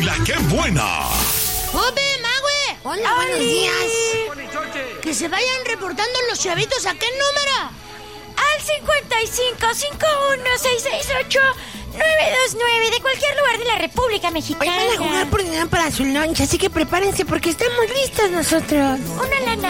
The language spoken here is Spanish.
La ¡Qué Buena! ¡Ope, Magüe! Hola, buenos días. Que se vayan reportando los chavitos. ¿A qué número? Al 5551668929 de cualquier lugar de la República Hoy Mexicana. van a jugar por dinero para su lunch, así que prepárense porque estamos listos nosotros. Una lana.